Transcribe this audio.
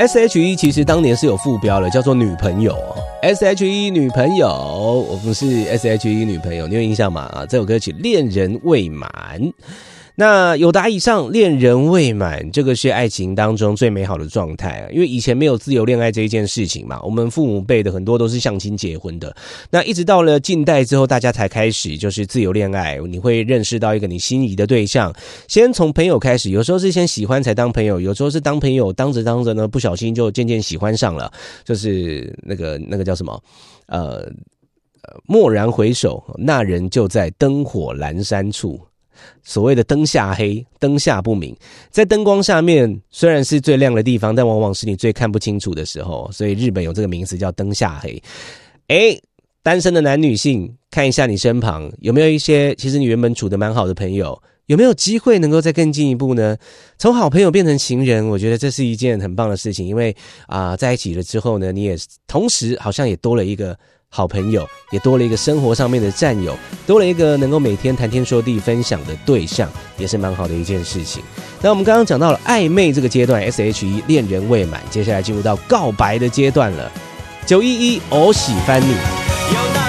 SHE 其实当年是有副标的，叫做女朋友哦。SHE 女朋友，我不是 SHE 女朋友，你有印象吗？这首歌曲《恋人未满》。那有答以上，恋人未满，这个是爱情当中最美好的状态，因为以前没有自由恋爱这一件事情嘛，我们父母辈的很多都是相亲结婚的，那一直到了近代之后，大家才开始就是自由恋爱，你会认识到一个你心仪的对象，先从朋友开始，有时候是先喜欢才当朋友，有时候是当朋友当着当着呢，不小心就渐渐喜欢上了，就是那个叫什么蓦然回首，那人就在灯火阑珊处。所谓的灯下黑，灯下不明，在灯光下面虽然是最亮的地方，但往往是你最看不清楚的时候，所以日本有这个名词叫灯下黑。单身的男女性，看一下你身旁有没有一些其实你原本处得蛮好的朋友，有没有机会能够再更进一步呢？从好朋友变成情人，我觉得这是一件很棒的事情，因为在一起了之后呢，你也同时好像也多了一个好朋友，也多了一个生活上面的战友，多了一个能够每天谈天说地分享的对象，也是蛮好的一件事情。那我们刚刚讲到了暧昧这个阶段 SHE 恋人未满，接下来进入到告白的阶段了。911我喜欢你。